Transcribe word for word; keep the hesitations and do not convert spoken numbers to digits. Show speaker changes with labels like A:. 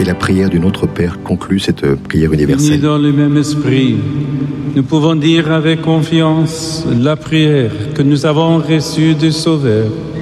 A: et la prière du Notre Père conclut cette prière universelle.
B: Unis dans le même esprit, nous pouvons dire avec confiance la prière que nous avons reçue du Sauveur.